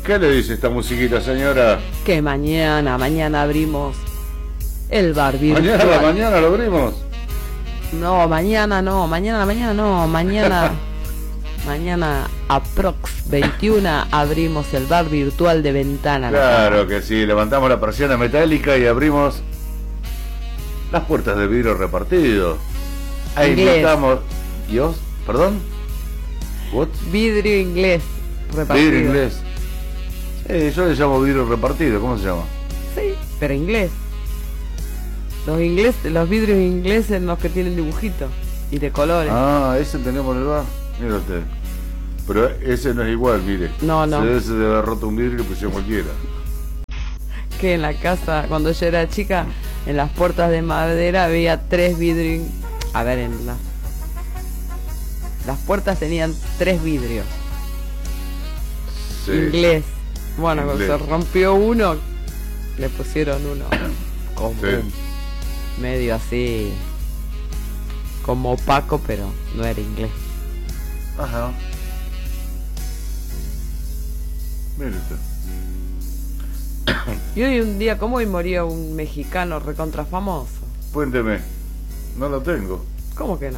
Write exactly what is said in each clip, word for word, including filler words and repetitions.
¿Qué le dice esta musiquita, señora? Que mañana, mañana abrimos el bar virtual. Mañana a la mañana lo abrimos. No, mañana no, mañana, mañana no, mañana, mañana aprox veintiuno abrimos el bar virtual de Ventana. Claro que sí, levantamos la persiana metálica y abrimos las puertas de vidrio repartido. Ahí invitamos. ¿Y os? ¿Perdón? ¿What? Vidrio inglés repartido. Vidrio inglés. Sí, yo le llamo vidrio repartido, ¿cómo se llama? Sí, pero inglés. Los ingleses, los vidrios ingleses son los que tienen dibujitos y de colores. Ah, ese tenemos en el bar. Mira usted. Pero ese no es igual, mire. No, no. Se, se debe haber roto un vidrio y le pusieron cualquiera. Que en la casa, cuando yo era chica, en las puertas de madera había tres vidrios. A ver, en las... Las puertas tenían tres vidrios. Sí. Inglés. Bueno, Inglés. cuando se rompió uno, le pusieron uno como Sí. medio así, como opaco, pero no era inglés. Ajá. Mire usted. Y hoy un día, como hoy moría un mexicano recontra famoso. Cuénteme. No lo tengo. ¿Cómo que no?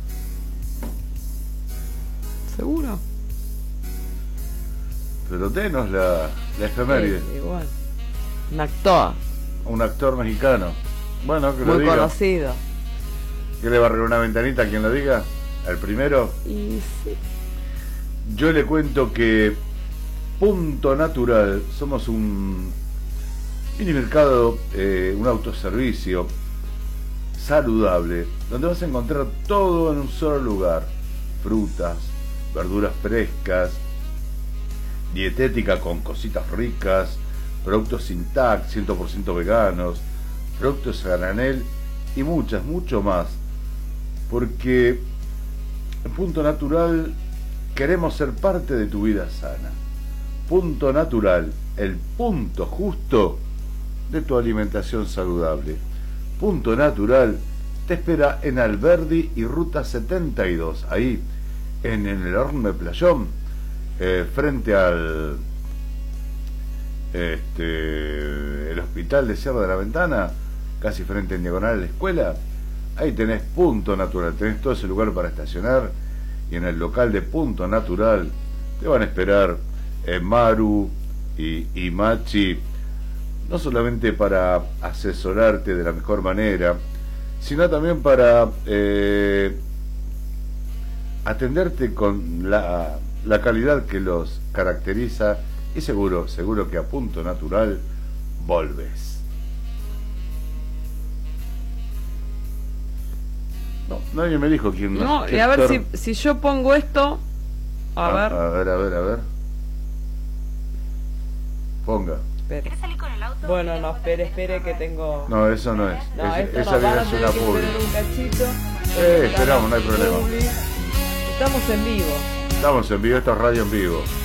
¿Seguro? Pero denos la, la efeméride. Sí, igual. Un actor Un actor mexicano. Bueno, que lo muy diga. conocido. ¿Qué le va a arreglar una ventanita a quien lo diga? ¿Al primero? Y sí. Yo le cuento que Punto Natural somos un mini mercado, eh, un autoservicio saludable, donde vas a encontrar todo en un solo lugar: frutas, verduras frescas, dietética con cositas ricas, productos sin T A C, cien por ciento veganos, productos a granel y muchas, mucho más. Porque en Punto Natural queremos ser parte de tu vida sana. Punto Natural, el punto justo de tu alimentación saludable. Punto Natural te espera en Alberdi y Ruta setenta y dos, ahí en el enorme playón, eh, frente al este el hospital de Sierra de la Ventana, casi frente en diagonal a la escuela. Ahí tenés Punto Natural, tenés todo ese lugar para estacionar, y en el local de Punto Natural te van a esperar eh, Maru y, y Machi, no solamente para asesorarte de la mejor manera, sino también para eh, atenderte con la, la calidad que los caracteriza, y seguro, seguro que a Punto Natural volves. No, nadie me dijo quién. No, y a ver si, si yo pongo esto. A ah, ver. A ver, a ver, a ver. Ponga. Espere. Bueno, no, espere, espere que tengo. No, eso no es. No, es esto esa no, vida van a es tener una que publi. esperar un cachito. Eh, esperamos, no hay problema. Estamos en vivo. Estamos en vivo, esto es radio en vivo.